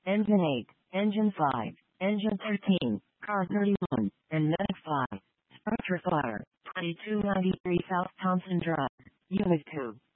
Engine 8, Engine 5, Engine 13, Car 31, and Medic 5. Structure Fire, 2293 South Thompson Drive, Unit 2.